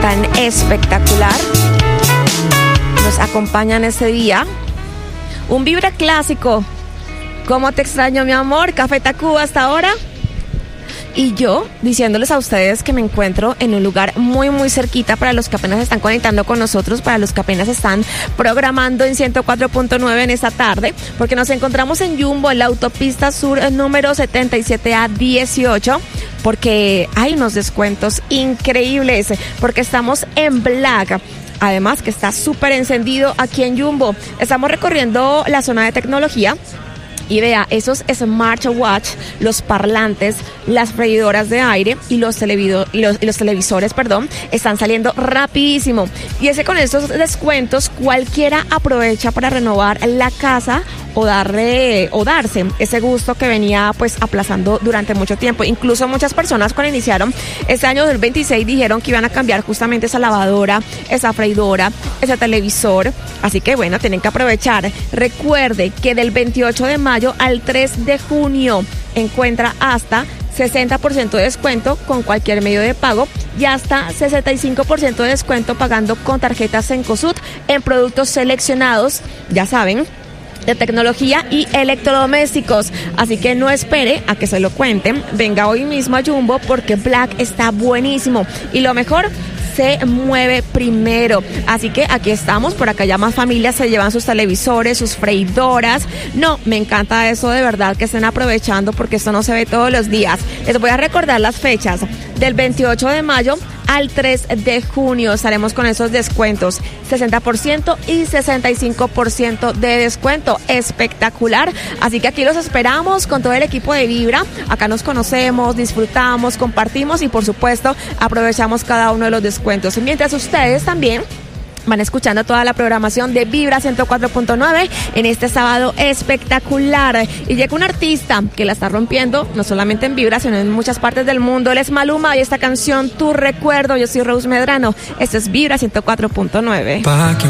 tan espectacular nos acompañan ese día. Un Vibra clásico. ¿Cómo te extraño, mi amor? Café Tacuba hasta ahora. Y yo diciéndoles a ustedes que me encuentro en un lugar muy muy cerquita para los que apenas están conectando con nosotros, para los que apenas están programando en 104.9 en esta tarde, porque nos encontramos en Jumbo, en la autopista sur número 77A18, porque hay unos descuentos increíbles, porque estamos en Black. Además que está súper encendido aquí en Jumbo. Estamos recorriendo la zona de tecnología. Y vea, esos smartwatch, los parlantes, las freidoras de aire y los televisores, están saliendo rapidísimo. Y es que con estos descuentos cualquiera aprovecha para renovar la casa o darse ese gusto que venía pues aplazando durante mucho tiempo. Incluso muchas personas cuando iniciaron este año 2026 dijeron que iban a cambiar justamente esa lavadora, esa freidora, ese televisor. Así que bueno, tienen que aprovechar. Recuerde que del 28 de mayo al 3 de junio encuentra hasta 60% de descuento con cualquier medio de pago y hasta 65% de descuento pagando con tarjetas Cencosud en productos seleccionados, ya saben, de tecnología y electrodomésticos. Así que no espere a que se lo cuenten, venga hoy mismo a Jumbo porque Black está buenísimo y lo mejor, se mueve primero. Así que aquí estamos, por acá ya más familias se llevan sus televisores, sus freidoras. No, me encanta eso, de verdad que estén aprovechando porque esto no se ve todos los días. Les voy a recordar las fechas. Del 28 de mayo al 3 de junio estaremos con esos descuentos, 60% y 65% de descuento, espectacular. Así que aquí los esperamos con todo el equipo de Vibra. Acá nos conocemos, disfrutamos, compartimos y por supuesto aprovechamos cada uno de los descuentos. Mientras ustedes también van escuchando toda la programación de Vibra 104.9 en este sábado espectacular. Y llega un artista que la está rompiendo, no solamente en Vibra, sino en muchas partes del mundo. Él es Maluma y esta canción, Tu Recuerdo. Yo soy Rose Medrano. Esto es Vibra 104.9.